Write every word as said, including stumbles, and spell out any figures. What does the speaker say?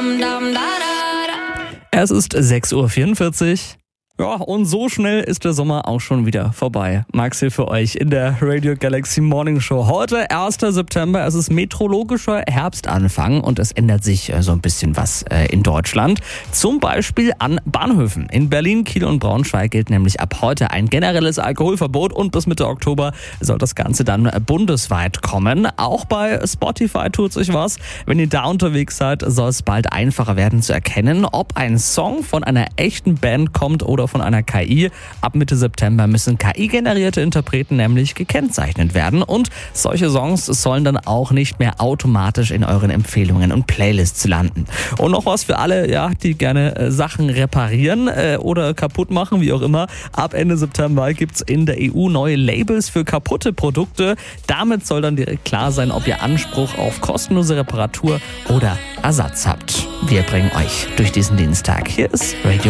Es ist sechs Uhr vierundvierzig. Ja, und so schnell ist der Sommer auch schon wieder vorbei. Max hier für euch in der Radio Galaxy Morning Show. Heute, erster September, es ist meteorologischer Herbstanfang und es ändert sich so ein bisschen was in Deutschland. Zum Beispiel an Bahnhöfen. In Berlin, Kiel und Braunschweig gilt nämlich ab heute ein generelles Alkoholverbot und bis Mitte Oktober soll das Ganze dann bundesweit kommen. Auch bei Spotify tut sich was. Wenn ihr da unterwegs seid, soll es bald einfacher werden zu erkennen, ob ein Song von einer echten Band kommt oder von einer K I. Ab Mitte September müssen K I-generierte Interpreten nämlich gekennzeichnet werden und solche Songs sollen dann auch nicht mehr automatisch in euren Empfehlungen und Playlists landen. Und noch was für alle, ja, die gerne äh, Sachen reparieren äh, oder kaputt machen, wie auch immer. Ab Ende September gibt's in der E U neue Labels für kaputte Produkte. Damit soll dann direkt klar sein, ob ihr Anspruch auf kostenlose Reparatur oder Ersatz habt. Wir bringen euch durch diesen Dienstag. Hier ist Radio